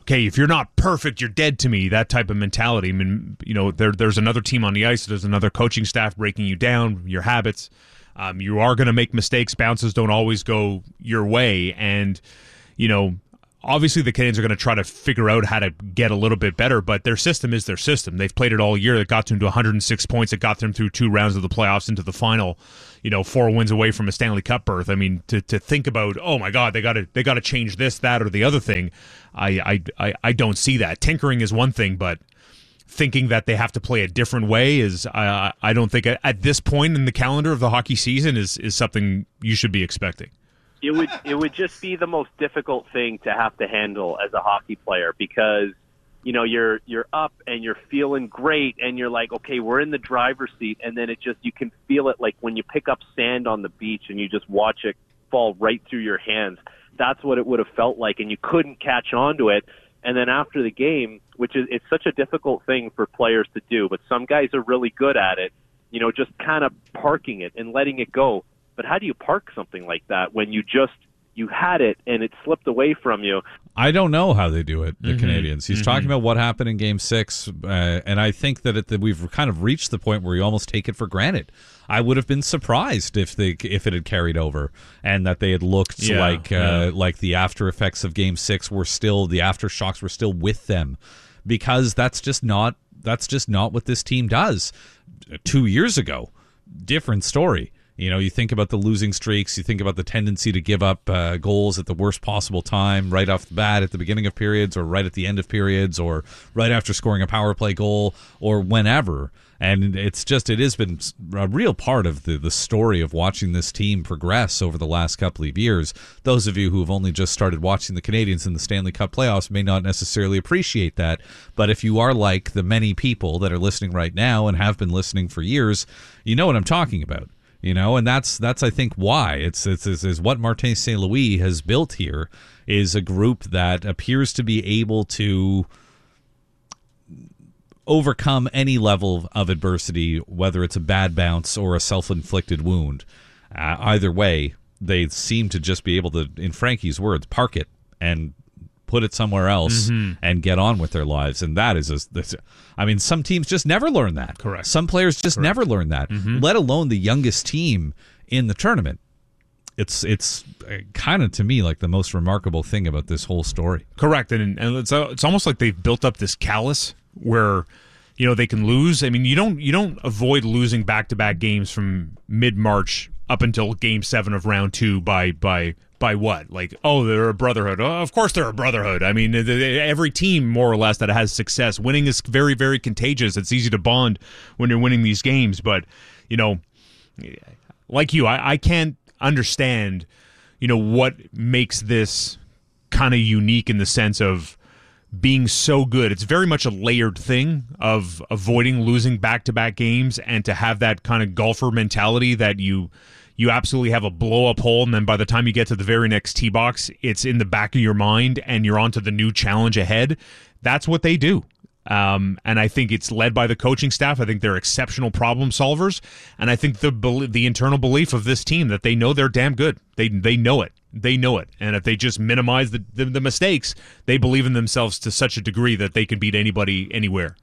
okay, if you're not perfect, you're dead to me, that type of mentality. I mean, you know, there, there's another team on the ice, there's another coaching staff breaking you down, your habits. Um, you are going to make mistakes. Bounces don't always go your way. And, you know, obviously the Canadiens are going to try to figure out how to get a little bit better, but their system is their system. They've played it all year. It got them to one hundred six points. It got them through two rounds of the playoffs into the final, you know, four wins away from a Stanley Cup berth. I mean, to to think about, oh my God, they got to they got to change this, that, or the other thing, I, I, I, I don't see that. Tinkering is one thing, but thinking that they have to play a different way is, I, I don't think at this point in the calendar of the hockey season is is something you should be expecting. It would it would just be the most difficult thing to have to handle as a hockey player, because you know you're you're up and you're feeling great and you're like, okay, we're in the driver's seat, and then it just, you can feel it like when you pick up sand on the beach and you just watch it fall right through your hands. That's what it would have felt like, and you couldn't catch on to it. And then after the game, which is, it's such a difficult thing for players to do, but some guys are really good at it, you know, just kind of parking it and letting it go. But how do you park something like that when you just, you had it and it slipped away from you? I don't know how they do it, the Mm-hmm. Canadians. He's Mm-hmm. talking about what happened in Game Six, uh, and I think that, it, that we've kind of reached the point where you almost take it for granted. I would have been surprised if they if it had carried over and that they had looked Yeah, like uh, yeah. like the after effects of Game Six were still, the aftershocks were still with them, because that's just not that's just not what this team does. Two years ago, different story. You know, you think about the losing streaks, you think about the tendency to give up uh, goals at the worst possible time, right off the bat at the beginning of periods, or right at the end of periods, or right after scoring a power play goal, or whenever. And it's just, it has been a real part of the, the story of watching this team progress over the last couple of years. Those of you who have only just started watching the Canadiens in the Stanley Cup playoffs may not necessarily appreciate that. But if you are like the many people that are listening right now and have been listening for years, you know what I'm talking about. You know, and that's that's I think why it's it's is, is what Martin Saint Louis has built here is a group that appears to be able to overcome any level of adversity, whether it's a bad bounce or a self-inflicted wound. Uh, either way, they seem to just be able to, in Frankie's words, park it and put it somewhere else Mm-hmm. and get on with their lives. And that is, a, that's, I mean, some teams just never learn that. Correct. Some players just Correct. never learn that, Mhm. let alone the youngest team in the tournament. It's it's kind of, to me, like the most remarkable thing about this whole story. Correct, and and it's uh, it's almost like they've built up this callus where, you know, they can lose. I mean, you don't you don't avoid losing back to back games from mid March up until Game Seven of Round Two by by. By what? Like, oh, they're a brotherhood. Oh, of course they're a brotherhood. I mean, every team, more or less, that has success. Winning is very, very contagious. It's easy to bond when you're winning these games. But, you know, like you, I, I can't understand, you know, what makes this kind of unique in the sense of being so good. It's very much a layered thing of avoiding losing back-to-back games and to have that kind of golfer mentality that you you absolutely have a blow-up hole, and then by the time you get to the very next tee box, it's in the back of your mind and you're on to the new challenge ahead. That's what they do. Um, and I think it's led by the coaching staff. I think they're exceptional problem solvers, and I think the the internal belief of this team that they know they're damn good. They they know it. They know it. And if they just minimize the, the, the mistakes, they believe in themselves to such a degree that they can beat anybody anywhere.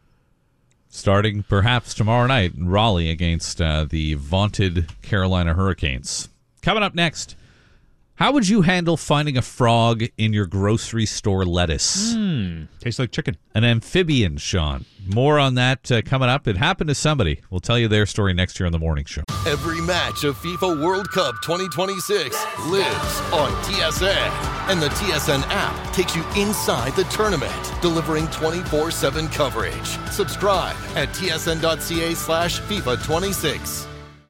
Starting perhaps tomorrow night in Raleigh against uh, the vaunted Carolina Hurricanes. Coming up next, how would you handle finding a frog in your grocery store lettuce? Hmm, tastes like chicken. An amphibian, Sean. More on that uh, coming up. It happened to somebody. We'll tell you their story next year on The Morning Show. Every match of FIFA World Cup twenty twenty-six lives on T S N. And the T S N app takes you inside the tournament, delivering twenty-four seven coverage. Subscribe at tsn.ca slash FIFA 26.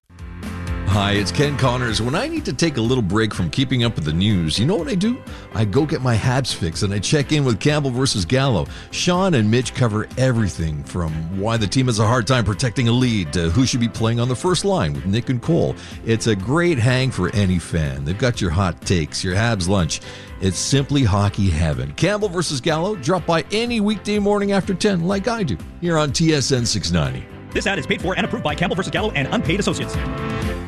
Hi, it's Ken Connors. When I need to take a little break from keeping up with the news, you know what I do? I go get my Habs fix and I check in with Campbell versus Gallo. Sean and Mitch cover everything from why the team has a hard time protecting a lead to who should be playing on the first line with Nick and Cole. It's a great hang for any fan. They've got your hot takes, your Habs lunch. It's simply hockey heaven. Campbell versus Gallo, drop by any weekday morning after ten like I do here on T S N six ninety. This ad is paid for and approved by Campbell versus Gallo and Unpaid Associates.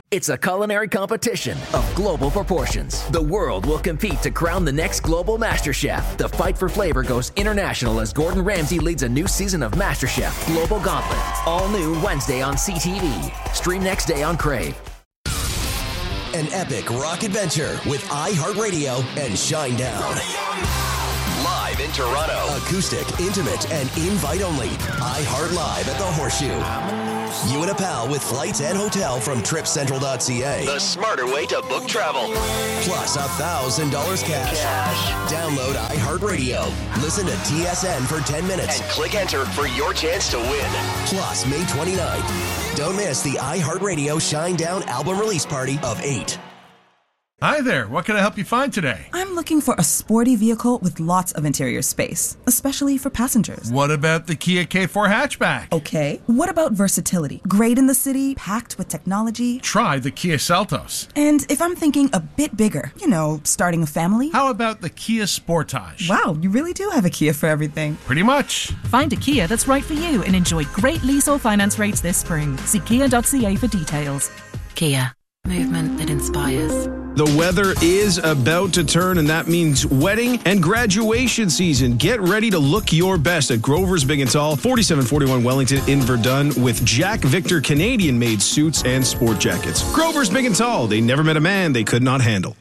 It's a culinary competition of global proportions. The world will compete to crown the next global Master Chef. The fight for flavor goes international as Gordon Ramsay leads a new season of MasterChef Global Gauntlet. All new Wednesday on C T V. Stream next day on Crave. An epic rock adventure with iHeartRadio and Shinedown. Live in Toronto. Acoustic, intimate, and invite only. iHeart Live at the Horseshoe. You and a pal with flights and hotel from trip central dot c a. The smarter way to book travel. Plus one thousand dollars cash. cash. Download iHeartRadio. Listen to T S N for ten minutes. And click enter for your chance to win. Plus, May twenty-ninth. Don't miss the iHeartRadio Shinedown album release party of eight. Hi there, what can I help you find today? I'm looking for a sporty vehicle with lots of interior space, especially for passengers. What about the Kia K four hatchback? Okay. What about versatility? Great in the city, packed with technology. Try the Kia Seltos. And if I'm thinking a bit bigger, you know, starting a family? How about the Kia Sportage? Wow, you really do have a Kia for everything. Pretty much. Find a Kia that's right for you and enjoy great lease or finance rates this spring. See kia dot c a for details. Kia. Movement that inspires. The weather is about to turn, and that means wedding and graduation season. Get ready to look your best at Grover's Big and Tall, forty-seven forty-one Wellington in Verdun, with Jack Victor Canadian-made suits and sport jackets. Grover's Big and Tall. They never met a man they could not handle.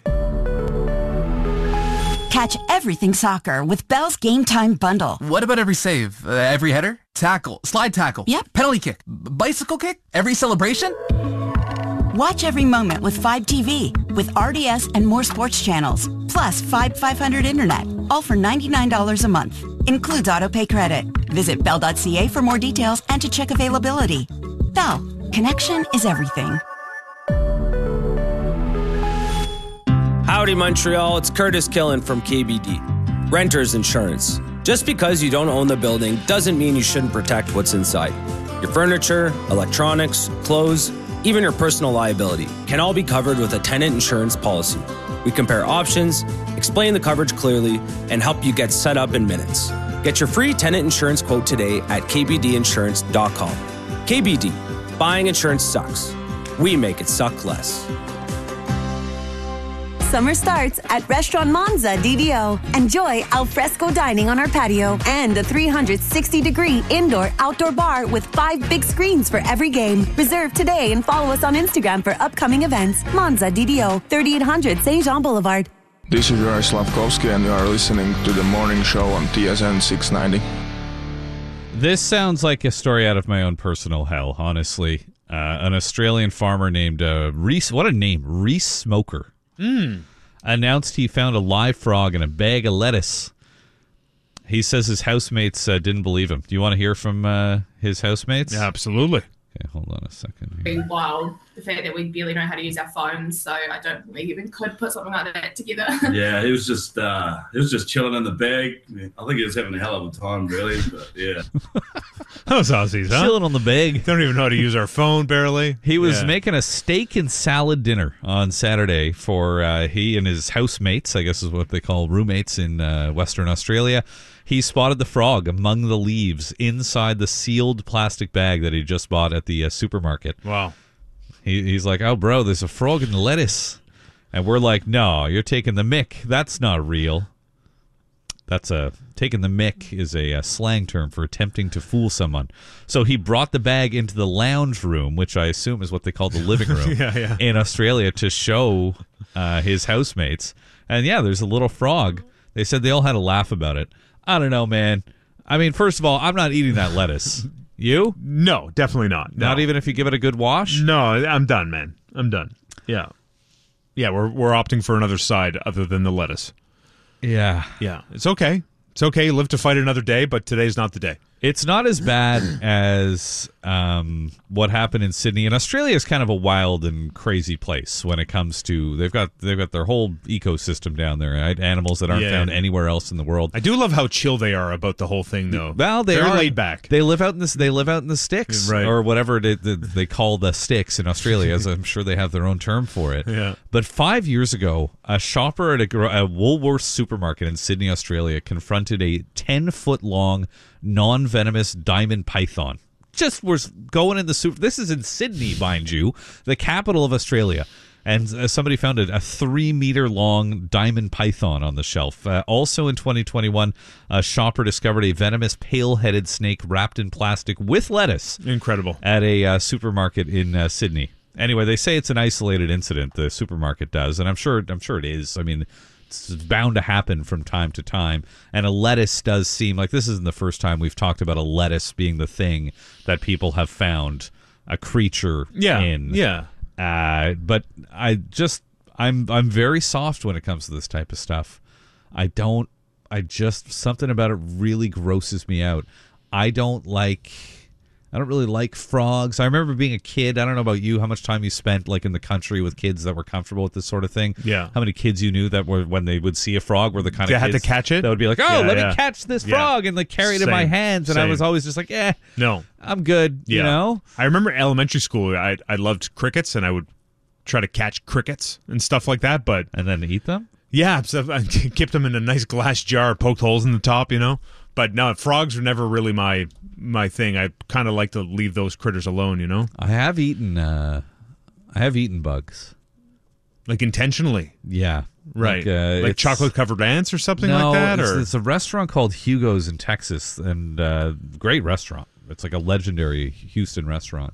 Catch everything soccer with Bell's Game Time Bundle. What about every save? Uh, every header? Tackle? Slide tackle? Yep. Penalty kick? B- bicycle kick? Every celebration? Watch every moment with Fibe T V, with R D S and more sports channels, plus Fibe five hundred Internet, all for ninety-nine dollars a month. Includes autopay credit. Visit bell dot c a for more details and to check availability. Bell, connection is everything. Howdy, Montreal. It's Curtis Killen from K B D. Renters Insurance. Just because you don't own the building doesn't mean you shouldn't protect what's inside. Your furniture, electronics, clothes, even your personal liability can all be covered with a tenant insurance policy. We compare options, explain the coverage clearly, and help you get set up in minutes. Get your free tenant insurance quote today at k b d insurance dot com. K B D. Buying insurance sucks. We make it suck less. Summer starts at Restaurant Monza D D O. Enjoy al fresco dining on our patio and a three hundred sixty degree indoor-outdoor bar with five big screens for every game. Reserve today and follow us on Instagram for upcoming events. Monza D D O, thirty-eight hundred Saint Jean Boulevard. This is Juraj Slavkovsky, and you are listening to the morning show on T S N six ninety. This sounds like a story out of my own personal hell, honestly. Uh, an Australian farmer named uh, Reese, what a name, Reese Smoker. Mm. Announced he found a live frog in a bag of lettuce. He says his housemates uh, didn't believe him. Do you want to hear from uh, his housemates? Yeah, absolutely. Okay, hold on a second. Here. Wild, the fact that we barely know how to use our phones, so I don't think we even could put something like that together. Yeah, he was just uh, he was just chilling in the bag. I think he was having a hell of a time, really. But yeah, those Aussies, huh? Chilling on the bag. Don't even know how to use our phone, barely. He was yeah. making a steak and salad dinner on Saturday for uh, he and his housemates, I guess is what they call roommates in uh, Western Australia. He spotted the frog among the leaves inside the sealed plastic bag that he just bought at the uh, supermarket. Wow. He, he's like, oh, bro, there's a frog in the lettuce. And we're like, no, you're taking the mick. That's not real. That's a taking the mick is a, a slang term for attempting to fool someone. So he brought the bag into the lounge room, which I assume is what they call the living room yeah, yeah. in Australia, to show uh, his housemates. And yeah, there's a little frog. They said they all had a laugh about it. I don't know, man. I mean, first of all, I'm not eating that lettuce. You? No, definitely not. No. Not even if you give it a good wash? No, I'm done, man. I'm done. Yeah. Yeah, we're we're opting for another side other than the lettuce. Yeah. Yeah. It's okay. It's okay. You live to fight another day, but today's not the day. It's not as bad as um, what happened in Sydney. And Australia is kind of a wild and crazy place when it comes to they've got they've got their whole ecosystem down there, right? Animals that aren't yeah. found anywhere else in the world. I do love how chill they are about the whole thing, though. Well, they They're are laid back. They live out in this. They live out in the sticks, right. or whatever they, they call the sticks in Australia. As I'm sure they have their own term for it. Yeah. But five years ago, a shopper at a, a Woolworths supermarket in Sydney, Australia, confronted a ten foot long non-venomous diamond python. just was going in the super. This is in Sydney, mind you, the capital of Australia. And uh, somebody found a, a three-meter-long diamond python on the shelf. Uh, also in twenty twenty-one, a shopper discovered a venomous pale-headed snake wrapped in plastic with lettuce. Incredible. At a uh, supermarket in uh, Sydney. Anyway, they say it's an isolated incident, the supermarket does, and I'm sure I'm sure it is. I mean, it's bound to happen from time to time. And a lettuce does seem like this isn't the first time we've talked about a lettuce being the thing that people have found a creature yeah, in. Yeah. Uh, but I just I'm I'm very soft when it comes to this type of stuff. I don't I just something about it really grosses me out. I don't like I don't really like frogs. I remember being a kid. I don't know about you, how much time you spent like in the country with kids that were comfortable with this sort of thing. Yeah. How many kids you knew that were when they would see a frog were the kind They of had kids to catch it? that would be like, oh, Yeah, let yeah. me catch this Yeah. frog, and like carry it in my Same. hands. And I Same. was always just like, eh, No. I'm good. Yeah. You know. I remember elementary school. I I loved crickets, and I would try to catch crickets and stuff like that. But and then eat them. Yeah, so I kept them in a nice glass jar, poked holes in the top, you know. But no, frogs were never really my my thing. I kind of like to leave those critters alone, you know. I have eaten. Uh, I have eaten bugs, like intentionally. Yeah, Right, Like, uh, like it's- chocolate covered ants or something no, like that. It's, Or it's a restaurant called Hugo's in Texas, and uh, great restaurant. It's like a legendary Houston restaurant,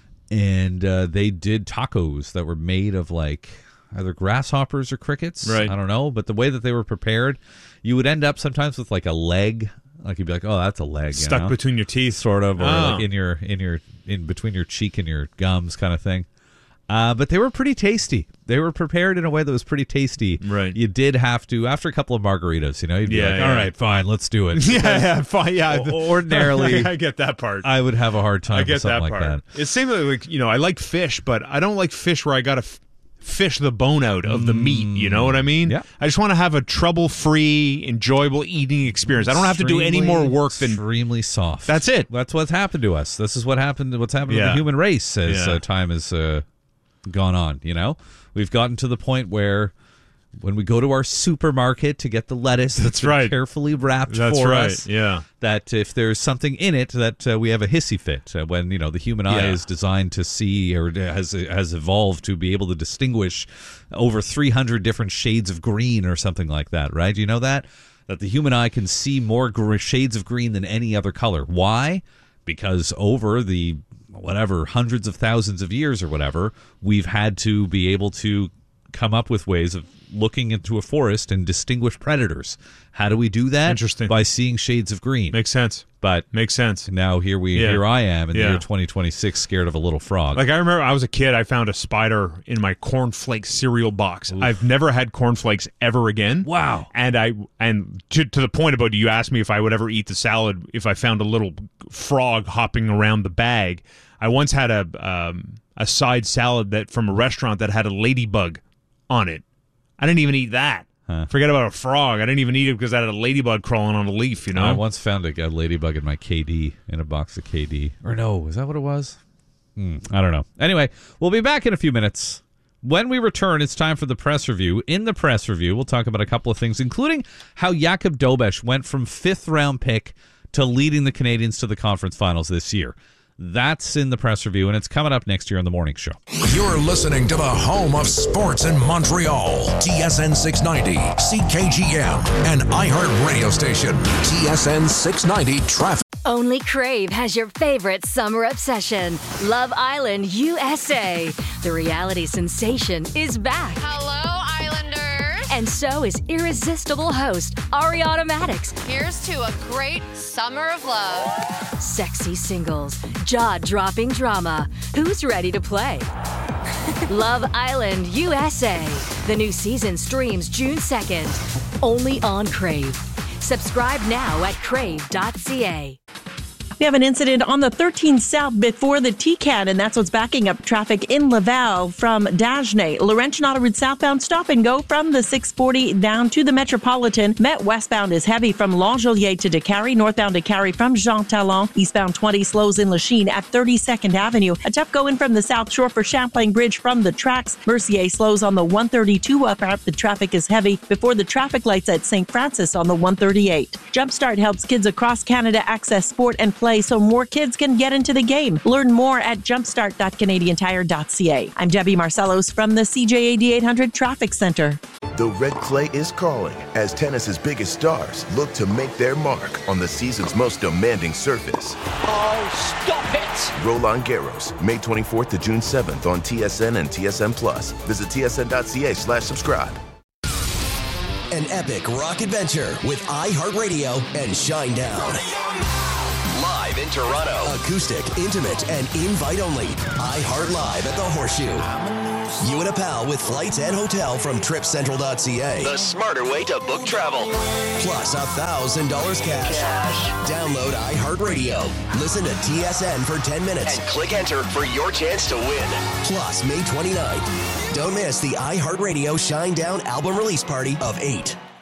and uh, they did tacos that were made of like either grasshoppers or crickets. Right. I don't know, but the way that they were prepared, you would end up sometimes with like a leg. Like you'd be like, oh, that's a leg, you Stuck know? between your teeth, sort of, or Oh. like in your in your in between your cheek and your gums, kind of thing. Uh, but they were pretty tasty. They were prepared in a way that was pretty tasty. Right. You did have to, after a couple of margaritas, you know, you'd be Yeah, like, yeah. all right, fine, let's do it. yeah, yeah, fine, yeah. O- ordinarily, I get that part. I would have a hard time I with get something that like part. that. It's same like you know, I like fish, but I don't like fish where I got to f- fish the bone out of the meat. You know what I mean? Yeah. I just want to have a trouble-free, enjoyable eating experience. I don't have to do any more work than extremely soft. That's it. That's what's happened to us. This is what happened. What's happened to Yeah. the human race as Yeah. uh, time has uh, gone on. You know, we've gotten to the point where when we go to our supermarket to get the lettuce that's, That's been right. carefully wrapped That's for right, us, yeah. that if there's something in it, that uh, we have a hissy fit. Uh, when you know the human eye Yeah. is designed to see, or has has evolved to be able to distinguish over three hundred different shades of green or something like that. Right? Do you know that? That the human eye can see more gr- shades of green than any other color. Why? Because over the whatever hundreds of thousands of years or whatever, we've had to be able to come up with ways of looking into a forest and distinguish predators. How do we do that? Interesting. By seeing shades of green. Makes sense. But makes sense. Now here we Yeah. here I am in the Yeah. year twenty twenty-six, scared of a little frog. Like I remember, I was a kid. I found a spider in my cornflakes cereal box. I've never had cornflakes ever again. Wow! And I and to, to the point about you asked me if I would ever eat the salad if I found a little frog hopping around the bag. I once had a um, a side salad that from a restaurant that had a ladybug on it. I didn't even eat that. Huh. Forget about a frog. I didn't even eat it because I had a ladybug crawling on a leaf. You know. I once found a, a ladybug in my K D, in a box of K D. Or no, is that what it was? Hmm, I don't know. Anyway, we'll be back in a few minutes. When we return, it's time for the press review. In the press review, we'll talk about a couple of things, including how Jakob Dobeš went from fifth round pick to leading the Canadians to the conference finals this year. That's in the press review, and it's coming up next year on the morning show. You're listening to the home of sports in Montreal. T S N six ninety, C K G M, and iHeart radio station. T S N six ninety Traffic. Only Crave has your favorite summer obsession, Love Island U S A. The reality sensation is back. Hello, Islanders. And so is irresistible host Ariana Maddox. Here's to a great summer of love. Sexy singles, jaw-dropping drama. Who's ready to play? Love Island U S A. The new season streams June second, only on Crave. Subscribe now at crave dot c a. We have an incident on the thirteen South before the T C A N, and that's what's backing up traffic in Laval from Dagenais. Laurentian Auto Route southbound stop and go from the six forty down to the Metropolitan. Met westbound is heavy from L'Angelier to DeCarry. Northbound DeCarry from Jean Talon. Eastbound twenty slows in Lachine at thirty-second Avenue. A tough go in from the South Shore for Champlain Bridge from the tracks. Mercier slows on the one thirty-two up ramp. The traffic is heavy before the traffic lights at Saint Francis on the one thirty-eight. Jumpstart helps kids across Canada access sport and play play so more kids can get into the game. Learn more at jumpstart dot canadian tire dot c a. I'm Debbie Marcellos from the C J A D eight hundred Traffic Center. The red clay is calling as tennis's biggest stars look to make their mark on the season's most demanding surface. Oh, stop it! Roland Garros, May twenty-fourth to June seventh on T S N and T S N Plus. Visit T S N dot C A slash subscribe. An epic rock adventure with iHeartRadio and Shinedown. Live in Toronto. Acoustic, intimate, and invite only. iHeart Live at the Horseshoe. You and a pal with flights and hotel from trip central dot c a. The smarter way to book travel. Plus a thousand dollars cash. cash. Download iHeartRadio. Listen to T S N for ten minutes. And click enter for your chance to win. Plus May twenty-ninth. Don't miss the iHeartRadio Shinedown album release party of eight.